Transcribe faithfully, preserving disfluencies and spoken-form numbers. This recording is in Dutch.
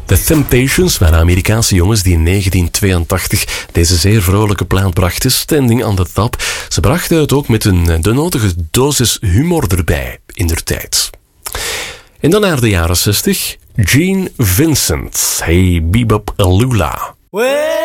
The Temptations waren Amerikaanse jongens die in negentien tweeëntachtig deze zeer vrolijke plaat brachten, Standing on the Top. Ze brachten het ook met een de nodige dosis humor erbij, indertijd. En dan naar de jaren zestig. Gene Vincent. Hey, Bebop Lula.